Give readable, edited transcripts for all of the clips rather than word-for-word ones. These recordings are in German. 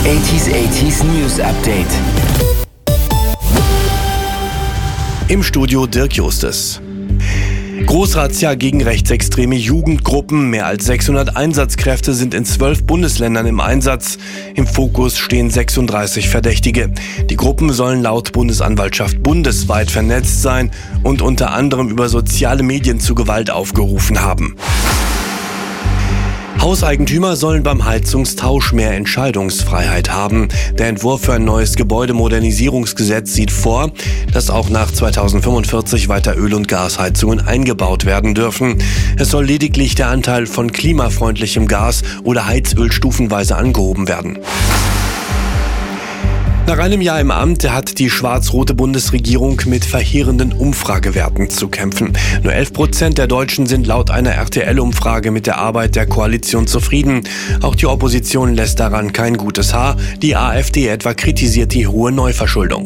80s News Update. Im Studio Dirk Justus. Großrazzia gegen rechtsextreme Jugendgruppen. Mehr als 600 Einsatzkräfte sind in 12 Bundesländern im Einsatz. Im Fokus stehen 36 Verdächtige. Die Gruppen sollen laut Bundesanwaltschaft bundesweit vernetzt sein und unter anderem über soziale Medien zu Gewalt aufgerufen haben. Hauseigentümer sollen beim Heizungstausch mehr Entscheidungsfreiheit haben. Der Entwurf für ein neues Gebäudemodernisierungsgesetz sieht vor, dass auch nach 2045 weiter Öl- und Gasheizungen eingebaut werden dürfen. Es soll lediglich der Anteil von klimafreundlichem Gas oder Heizöl stufenweise angehoben werden. Nach einem Jahr im Amt hat die schwarz-rote Bundesregierung mit verheerenden Umfragewerten zu kämpfen. Nur 11% der Deutschen sind laut einer RTL-Umfrage mit der Arbeit der Koalition zufrieden. Auch die Opposition lässt daran kein gutes Haar. Die AfD etwa kritisiert die hohe Neuverschuldung.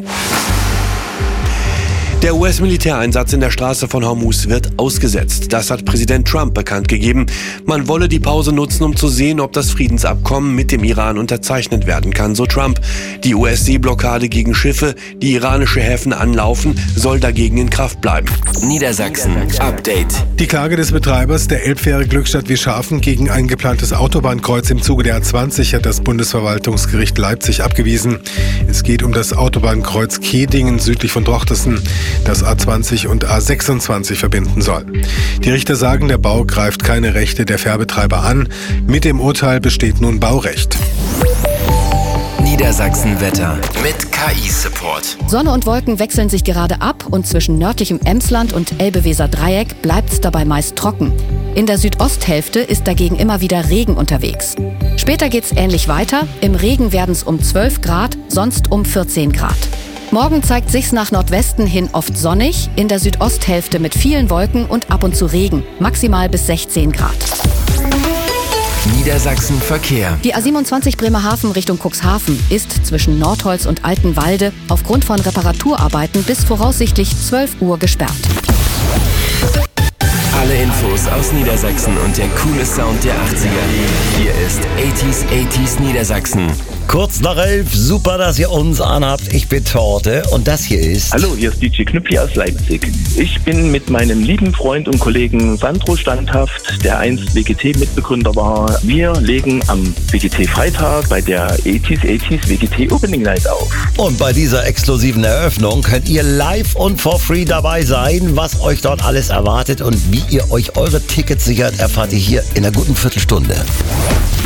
Der US-Militäreinsatz in der Straße von Hormuz wird ausgesetzt. Das hat Präsident Trump bekannt gegeben. Man wolle die Pause nutzen, um zu sehen, ob das Friedensabkommen mit dem Iran unterzeichnet werden kann, so Trump. Die US-Seeblockade gegen Schiffe, die iranische Häfen anlaufen, soll dagegen in Kraft bleiben. Niedersachsen Update. Die Klage des Betreibers der Elbfähre Glückstadt-Wischhafen gegen ein geplantes Autobahnkreuz im Zuge der A20 hat das Bundesverwaltungsgericht Leipzig abgewiesen. Es geht um das Autobahnkreuz Kehdingen südlich von Drochtersen, das A20 und A26 verbinden soll. Die Richter sagen, der Bau greift keine Rechte der Fährbetreiber an. Mit dem Urteil besteht nun Baurecht. Niedersachsen-Wetter mit KI-Support. Sonne und Wolken wechseln sich gerade ab und zwischen nördlichem Emsland und Elbe-Weser-Dreieck bleibt es dabei meist trocken. In der Südosthälfte ist dagegen immer wieder Regen unterwegs. Später geht's ähnlich weiter. Im Regen werden es um 12 Grad, sonst um 14 Grad. Morgen zeigt sich's nach Nordwesten hin oft sonnig, in der Südosthälfte mit vielen Wolken und ab und zu Regen, maximal bis 16 Grad. Niedersachsen Verkehr. Die A27 Bremerhaven Richtung Cuxhaven ist zwischen Nordholz und Altenwalde aufgrund von Reparaturarbeiten bis voraussichtlich 12 Uhr gesperrt. Alle Infos aus Niedersachsen und der coole Sound der 80er. Hier ist 80s Niedersachsen. Kurz nach 11, super, dass ihr uns anhabt. Ich bin Torte und das hier ist... Hallo, hier ist DJ Knüppi aus Leipzig. Ich bin mit meinem lieben Freund und Kollegen Sandro Standhaft, der einst WGT-Mitbegründer war. Wir legen am WGT-Freitag bei der 80s WGT Opening Night auf. Und bei dieser exklusiven Eröffnung könnt ihr live und for free dabei sein. Was euch dort alles erwartet und wie ihr euch eure Tickets sichert, erfahrt ihr hier in einer guten Viertelstunde.